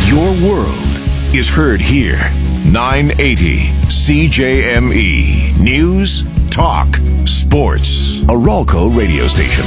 Your world is heard here. 980 CJME. News, talk, sports. A Ralco radio station.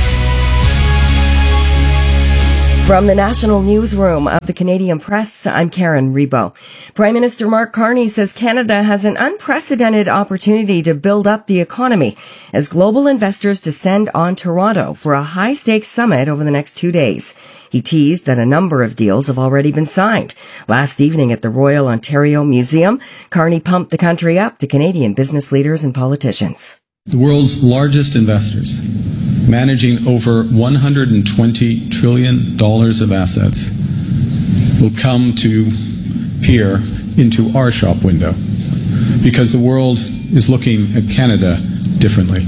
From the National Newsroom of the Canadian Press, I'm Karen Rebo. Prime Minister Mark Carney says Canada has an unprecedented opportunity to build up the economy as global investors descend on Toronto for a high-stakes summit over the next 2 days. He teased that a number of deals have already been signed. Last evening at the Royal Ontario Museum, Carney pumped the country up to Canadian business leaders and politicians. The world's largest investors, managing over $120 trillion of assets, will come to peer into our shop window because the world is looking at Canada differently.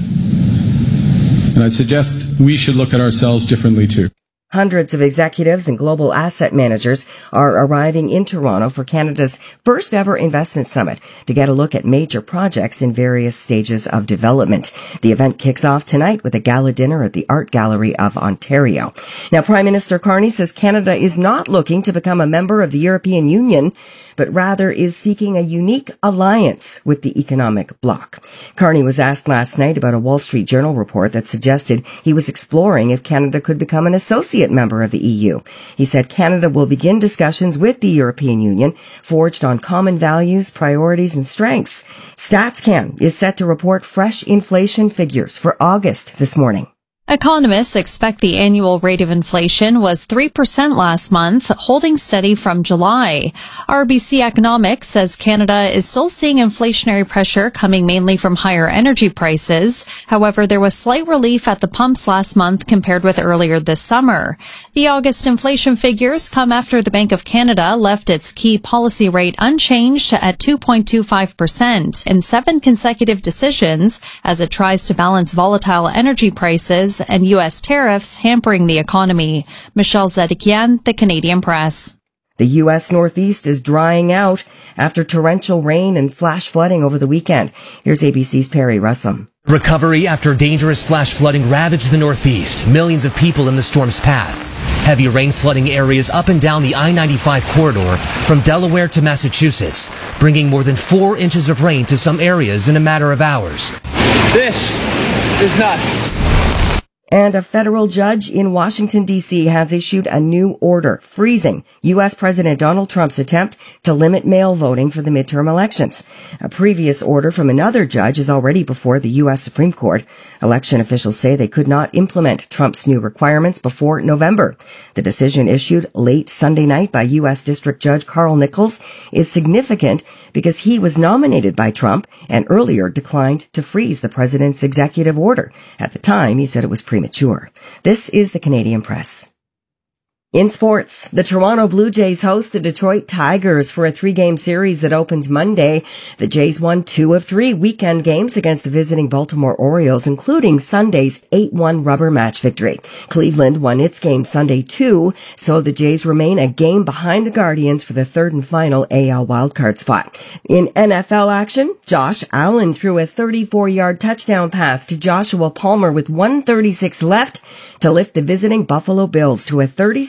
And I'd suggest we should look at ourselves differently too. Hundreds of executives and global asset managers are arriving in Toronto for Canada's first ever investment summit to get a look at major projects in various stages of development. The event kicks off tonight with a gala dinner at the Art Gallery of Ontario. Now, Prime Minister Carney says Canada is not looking to become a member of the European Union, but rather is seeking a unique alliance with the economic bloc. Carney was asked last night about a Wall Street Journal report that suggested he was exploring if Canada could become an associate member of the EU. He said Canada will begin discussions with the European Union forged on common values, priorities, and strengths. StatsCan is set to report fresh inflation figures for August this morning. Economists expect the annual rate of inflation was 3% last month, holding steady from July. RBC Economics says Canada is still seeing inflationary pressure coming mainly from higher energy prices. However, there was slight relief at the pumps last month compared with earlier this summer. The August inflation figures come after the Bank of Canada left its key policy rate unchanged at 2.25% in 7 consecutive decisions as it tries to balance volatile energy prices and U.S. tariffs hampering the economy. Michelle Zedekian, The Canadian Press. The U.S. Northeast is drying out after torrential rain and flash flooding over the weekend. Here's ABC's Perry Russum. Recovery after dangerous flash flooding ravaged the Northeast. Millions of people in the storm's path. Heavy rain flooding areas up and down the I-95 corridor from Delaware to Massachusetts, bringing more than 4 inches of rain to some areas in a matter of hours. This is nuts. And a federal judge in Washington, D.C. has issued a new order freezing U.S. President Donald Trump's attempt to limit mail voting for the midterm elections. A previous order from another judge is already before the U.S. Supreme Court. Election officials say they could not implement Trump's new requirements before November. The decision issued late Sunday night by U.S. District Judge Carl Nichols is significant because he was nominated by Trump and earlier declined to freeze the president's executive order. At the time, he said it was premature. This is the Canadian Press. In sports, the Toronto Blue Jays host the Detroit Tigers for a 3-game series that opens Monday. The Jays won 2 of 3 weekend games against the visiting Baltimore Orioles, including Sunday's 8-1 rubber match victory. Cleveland won its game Sunday too, so the Jays remain a game behind the Guardians for the third and final AL wildcard spot. In NFL action, Josh Allen threw a 34-yard touchdown pass to Joshua Palmer with 1:36 left to lift the visiting Buffalo Bills to a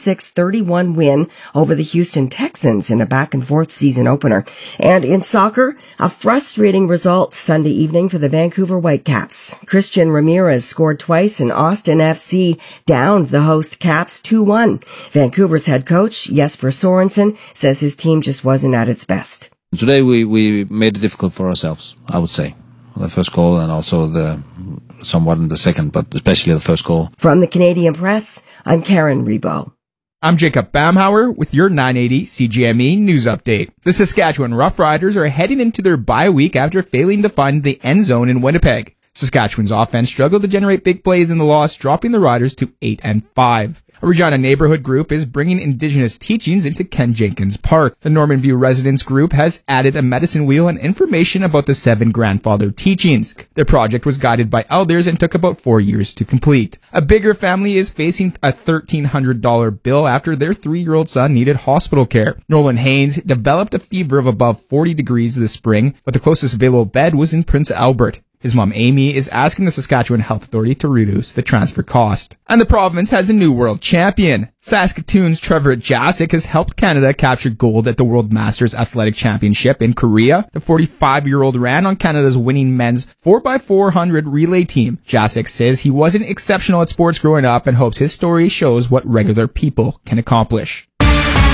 36-31 win over the Houston Texans in a back-and-forth season opener. And in soccer, a frustrating result Sunday evening for the Vancouver Whitecaps. Christian Ramirez scored twice and Austin FC downed the host Caps 2-1. Vancouver's head coach, Jesper Sorensen, says his team just wasn't at its best. Today we made it difficult for ourselves, I would say. The first goal and also somewhat in the second, but especially the first goal. From the Canadian Press, I'm Karen Rebo. I'm Jacob Bamhauer with your 980 CGME News Update. The Saskatchewan Roughriders are heading into their bye week after failing to find the end zone in Winnipeg. Saskatchewan's offense struggled to generate big plays in the loss, dropping the Riders to 8-5. A Regina neighborhood group is bringing Indigenous teachings into Ken Jenkins Park. The Norman View Residents Group has added a medicine wheel and information about the 7 grandfather teachings. Their project was guided by elders and took about 4 years to complete. A Bigger family is facing a $1,300 bill after their 3-year-old son needed hospital care. Nolan Haynes developed a fever of above 40 degrees this spring, but the closest available bed was in Prince Albert. His mom, Amy, is asking the Saskatchewan Health Authority to reduce the transfer cost. And the province has a new world champion. Saskatoon's Trevor Jasic has helped Canada capture gold at the World Masters Athletic Championship in Korea. The 45-year-old ran on Canada's winning men's 4x400 relay team. Jasic says he wasn't exceptional at sports growing up and hopes his story shows what regular people can accomplish.